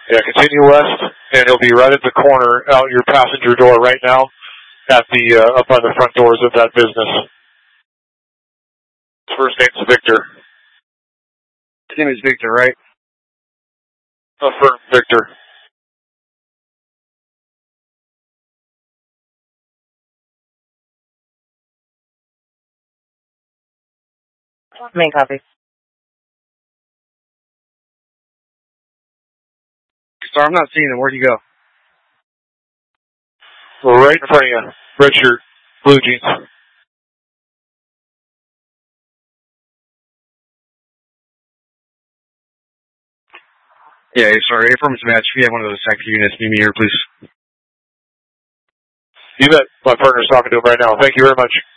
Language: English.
Yeah, continue west, and it'll be right at the corner out your passenger door right now at the up on the front doors of that business. His first name's Victor. His name is Victor, right? Affirm, Victor. Main copy. Sorry, I'm not seeing him. Where'd he go? Well, right in front of you. Red shirt, blue jeans. Yeah, sorry. Affirmative match. If you have one of those active units, meet me here, please. You bet. My partner's talking to him right now. Thank you very much.